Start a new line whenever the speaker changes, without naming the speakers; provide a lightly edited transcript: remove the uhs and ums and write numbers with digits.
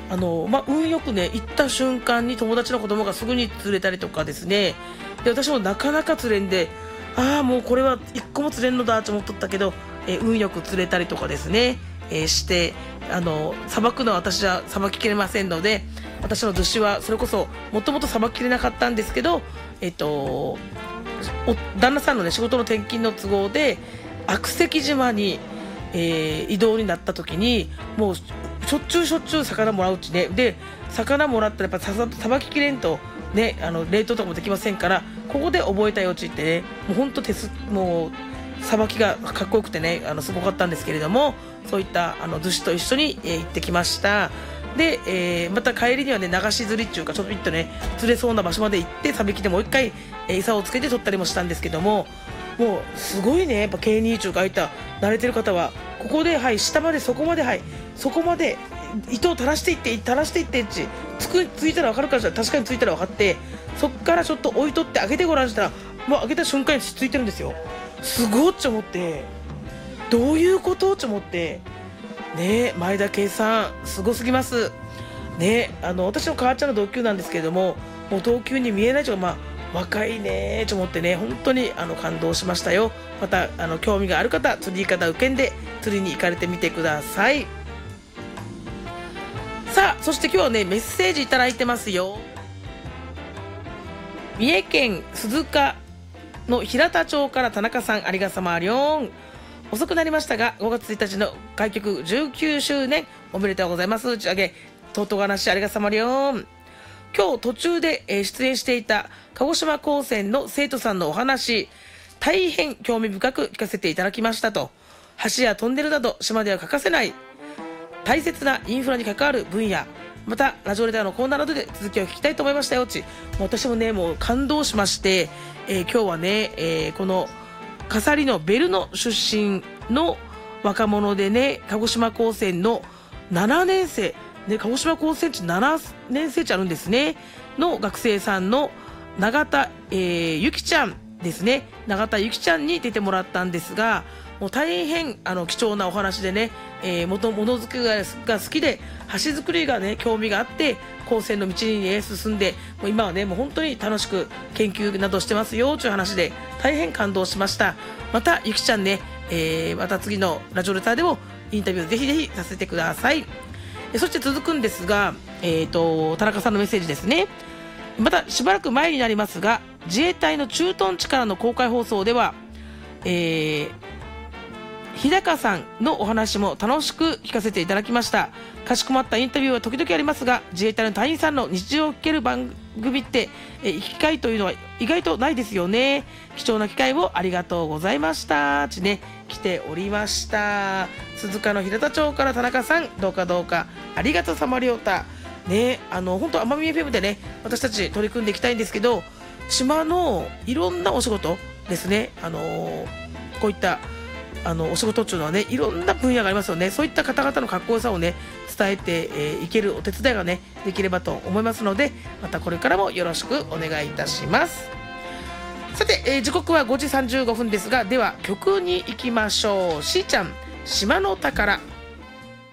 運よくね行った瞬間に友達の子供がすぐに釣れたりとかですね。で私もなかなか釣れんで、もうこれは一個も釣れんのだと思っとったけど、運よく釣れたりとかですね、して、さばくのは私はさばききれませんので、私の寿司はそれこそもともとさばききれなかったんですけど、旦那さんのね仕事の転勤の都合で悪石島に、移動になった時に、もうしょっちゅう魚もらううちね、で魚もらったらやっぱさばききれんとね、冷凍とかもできませんから、ここで覚えたようちってね、もうほんともうさばきがかっこよくてね、すごかったんですけれども、そういった寿司と一緒に、行ってきました。で、また帰りにはね流し釣りっていうか、ちょっとね釣れそうな場所まで行ってさびきでもう一回、餌をつけて取ったりもしたんですけども、もうすごいね、やっぱ K2 中がいた慣れてる方はここで、下までそこまで糸を垂らしていってってついたら分かるから、確かについたら分かって、そっからちょっと置いとって開けてごらんしたら、もう開けた瞬間についてるんですよ。すごっち思って、どういうことち思ってね。前田圭さんすごすぎますね。私の母ちゃんの同級なんですけれども、もう同級に見えないというか、若いねと思ってね、本当に感動しましたよ。また興味がある方、釣り方受けんで釣りに行かれてみてください。さあ、そして今日はねメッセージいただいてますよ。三重県鈴鹿の平田町から田中さん、ありがさまりょん。遅くなりましたが5月1日の開局19周年おめでとうございます。打ち上げとうとう話ありがさまりょん。今日途中で出演していた鹿児島高専の生徒さんのお話、大変興味深く聞かせていただきましたと。橋やトンネルなど島では欠かせない大切なインフラに関わる分野、またラジオレターのコーナーなどで続きを聞きたいと思いましたよ。私もねもう感動しまして、今日はね、この笠利のベルの出身の若者でね、鹿児島高専の7年生で、鹿児島高専地7年生地あるんですねの学生さんの永田、ゆきちゃんですね、永田ゆきちゃんに出てもらったんですが、もう大変貴重なお話でね、ものづくりが好きで橋作りがね興味があって高専の道に、ね、進んで、もう今はねもう本当に楽しく研究などしてますよという話で大変感動しました。またゆきちゃんね、また次のラジオレターでもインタビューぜひぜひさせてください。そして続くんですが、田中さんのメッセージですね。またしばらく前になりますが、自衛隊の駐屯地からの公開放送では、日高さんのお話も楽しく聞かせていただきました。かしこまったインタビューは時々ありますが、自衛隊の隊員さんの日常を聞ける番組って、機会というのは意外とないですよね。貴重な機会をありがとうございましたちね、来ておりました。鈴鹿の平田町から田中さん、どうかありがとうさまりょうたね。本当奄美 FM でね私たち取り組んでいきたいんですけど、島のいろんなお仕事ですね、こういったお仕事っていうのはねいろんな分野がありますよね。そういった方々のかっこよさをね伝えていけるお手伝いがねできればと思いますので、またこれからもよろしくお願いいたします。さて、時刻は5時35分ですが、では曲に行きましょう。しーちゃん、島の宝。